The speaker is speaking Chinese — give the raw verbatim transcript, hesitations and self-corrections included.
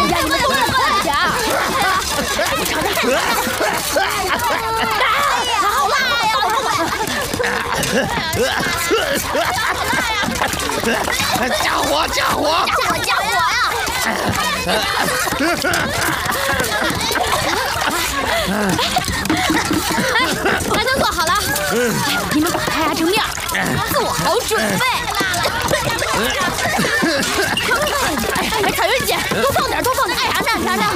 呀，你们都快点！我尝尝看。好辣呀！ 加火，加火！ 加火，加火呀！饭都做好了，你们把它压成面，做好准备。哎，彩云姐，多放点，多放点！哎呀，那啥呢？